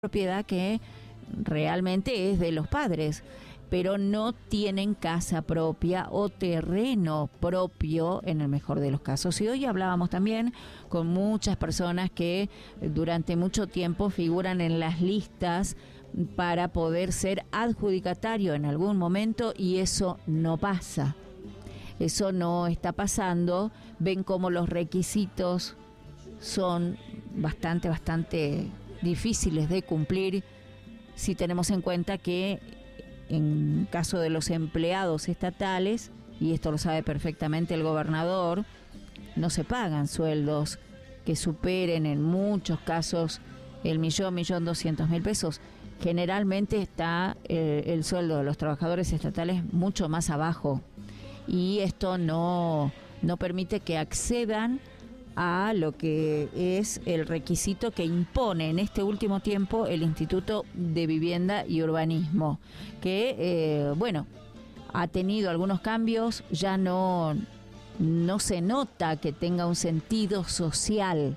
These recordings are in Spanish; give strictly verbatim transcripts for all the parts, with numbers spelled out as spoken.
propiedad que realmente es de los padres, pero no tienen casa propia o terreno propio en el mejor de los casos. Y hoy hablábamos también con muchas personas que durante mucho tiempo figuran en las listas para poder ser adjudicatario en algún momento, y eso no pasa. Eso no está pasando. Ven cómo los requisitos son bastante, bastante difíciles de cumplir si tenemos en cuenta que en caso de los empleados estatales, y esto lo sabe perfectamente el gobernador, no se pagan sueldos que superen en muchos casos el millón, millón doscientos mil pesos. Generalmente está eh, el sueldo de los trabajadores estatales mucho más abajo, y esto no, no permite que accedan a lo que es el requisito que impone en este último tiempo el Instituto de Vivienda y Urbanismo, que, eh, bueno, ha tenido algunos cambios. Ya no, no se nota que tenga un sentido social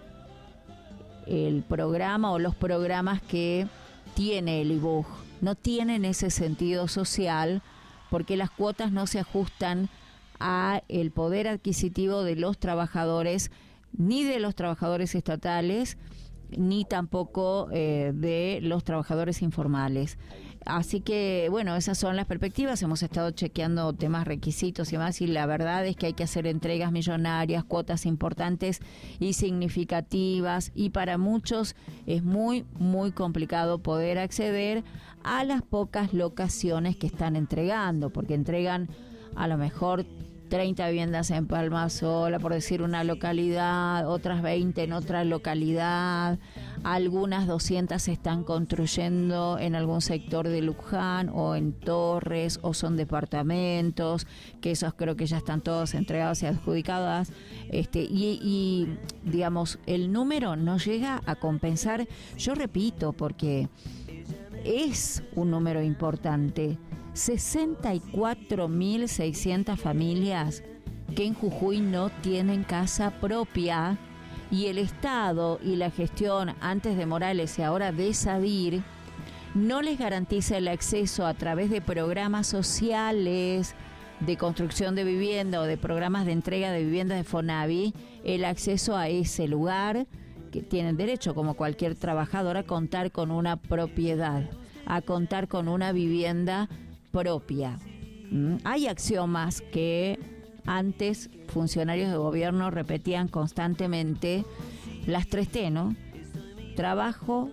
el programa o los programas que tiene el I B U J. No tienen ese sentido social porque las cuotas no se ajustan a el poder adquisitivo de los trabajadores, ni de los trabajadores estatales, ni tampoco eh, de los trabajadores informales. Así que, bueno, esas son las perspectivas. Hemos estado chequeando temas, requisitos y más, y la verdad es que hay que hacer entregas millonarias, cuotas importantes y significativas, y para muchos es muy, muy complicado poder acceder a las pocas locaciones que están entregando, porque entregan a lo mejor treinta viviendas en Palma Sola, por decir una localidad, otras veinte en otra localidad, algunas doscientas se están construyendo en algún sector de Luján o en Torres, o son departamentos, que esos creo que ya están todos entregados y adjudicados, este, y, y digamos, el número no llega a compensar, yo repito, porque es un número importante. sesenta y cuatro mil seiscientas familias que en Jujuy no tienen casa propia, y el Estado y la gestión antes de Morales y ahora de Sadir no les garantiza el acceso a través de programas sociales de construcción de vivienda o de programas de entrega de viviendas de Fonavi, el acceso a ese lugar, que tienen derecho como cualquier trabajador a contar con una propiedad, a contar con una vivienda propia. ¿Mm? Hay axiomas que antes funcionarios de gobierno repetían constantemente, las tres T, ¿no? Trabajo,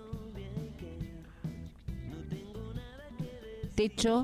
techo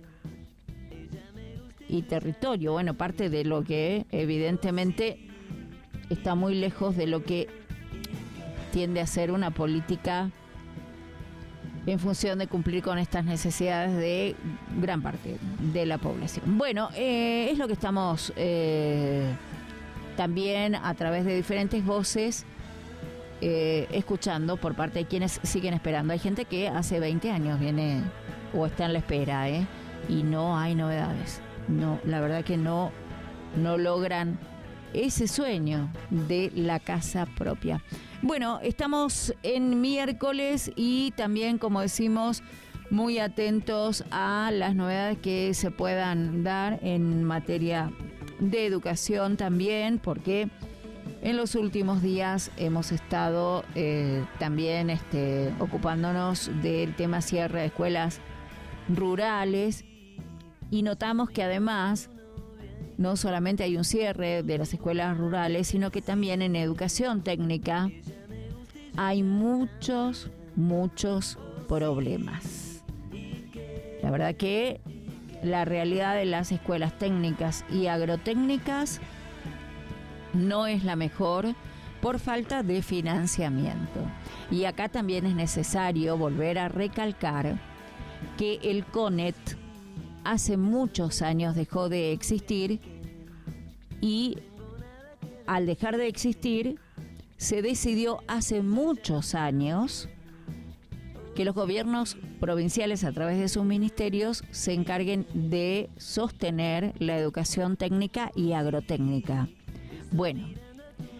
y territorio. Bueno, parte de lo que evidentemente está muy lejos de lo que tiende a ser una política en función de cumplir con estas necesidades de gran parte de la población. Bueno, eh, es lo que estamos eh, también a través de diferentes voces eh, escuchando por parte de quienes siguen esperando. Hay gente que hace veinte años viene o está en la espera, ¿eh? Y no hay novedades. No, la verdad que no, no logran ese sueño de la casa propia. Bueno, estamos en miércoles y también, como decimos, muy atentos a las novedades que se puedan dar en materia de educación también, porque en los últimos días hemos estado eh, también este, ocupándonos del tema cierre de escuelas rurales, y notamos que además no solamente hay un cierre de las escuelas rurales, sino que también en educación técnica hay muchos, muchos problemas. La verdad que la realidad de las escuelas técnicas y agrotécnicas no es la mejor por falta de financiamiento. Y acá también es necesario volver a recalcar que el CONET hace muchos años dejó de existir, y al dejar de existir se decidió hace muchos años que los gobiernos provinciales a través de sus ministerios se encarguen de sostener la educación técnica y agrotécnica. Bueno,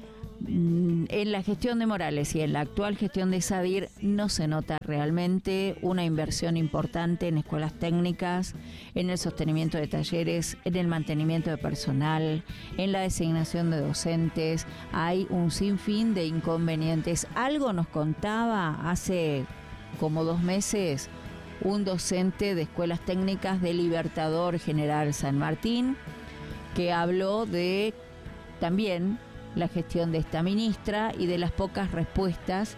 En la gestión de Morales y en la actual gestión de Sadir no se nota realmente una inversión importante en escuelas técnicas, en el sostenimiento de talleres, en el mantenimiento de personal, en la designación de docentes. Hay un sinfín de inconvenientes. Algo nos contaba hace como dos meses un docente de escuelas técnicas de Libertador General San Martín, que habló de también la gestión de esta ministra y de las pocas respuestas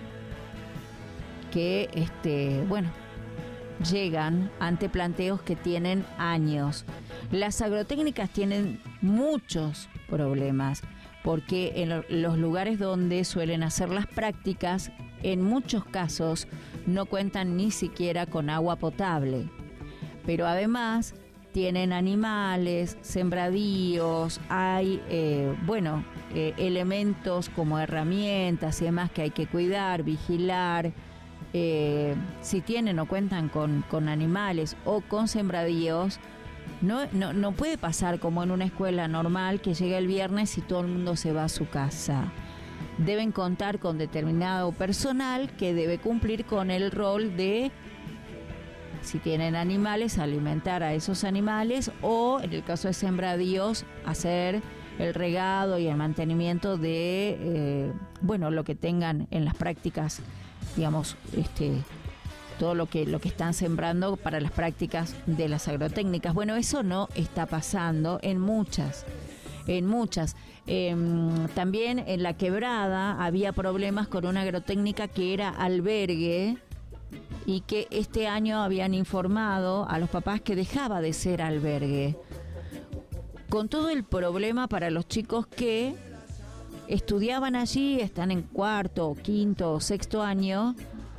que, este, bueno, llegan ante planteos que tienen años. Las agrotécnicas tienen muchos problemas porque en los lugares donde suelen hacer las prácticas, en muchos casos no cuentan ni siquiera con agua potable, pero además tienen animales, sembradíos, hay, eh, bueno, eh, elementos como herramientas y demás que hay que cuidar, vigilar. Eh, si tienen o cuentan con, con animales o con sembradíos, no, no, no puede pasar como en una escuela normal que llega el viernes y todo el mundo se va a su casa. Deben contar con determinado personal que debe cumplir con el rol de, si tienen animales, alimentar a esos animales, o en el caso de sembradíos, hacer el regado y el mantenimiento de, eh, bueno, lo que tengan en las prácticas, digamos, este, todo lo que, lo que están sembrando para las prácticas de las agrotécnicas. Bueno, eso no está pasando en muchas, en muchas. Eh, también en La Quebrada había problemas con una agrotécnica que era albergue, y que este año habían informado a los papás que dejaba de ser albergue, con todo el problema para los chicos que estudiaban allí, están en cuarto, quinto o sexto año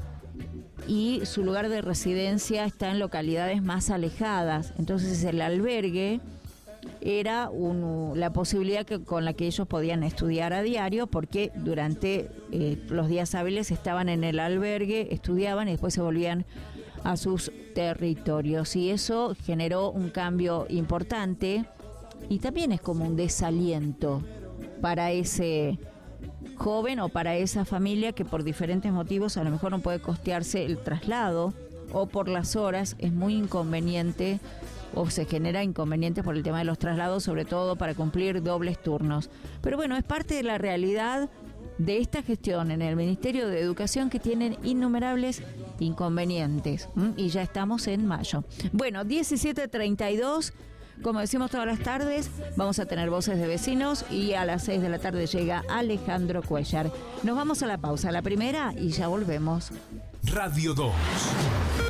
y su lugar de residencia está en localidades más alejadas. Entonces el albergue era un, la posibilidad que, con la que ellos podían estudiar a diario, porque durante eh, los días hábiles estaban en el albergue, estudiaban y después se volvían a sus territorios, y eso generó un cambio importante y también es como un desaliento para ese joven o para esa familia que por diferentes motivos a lo mejor no puede costearse el traslado, o por las horas es muy inconveniente o se genera inconvenientes por el tema de los traslados, sobre todo para cumplir dobles turnos. Pero bueno, es parte de la realidad de esta gestión en el Ministerio de Educación, que tienen innumerables inconvenientes. ¿Mm? Y ya estamos en mayo. Bueno, diecisiete treinta y dos, como decimos todas las tardes, vamos a tener Voces de Vecinos y a las seis de la tarde llega Alejandro Cuellar. Nos vamos a la pausa, la primera, y ya volvemos. Radio dos.